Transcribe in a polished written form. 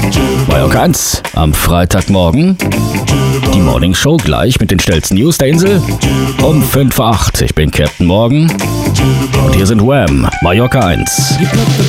Mallorca 1 am Freitagmorgen. Die Morning Show gleich mit den schnellsten News der Insel. Um 5:08 Uhr. Ich bin Captain Morgan. Und hier sind Wham! Mallorca 1.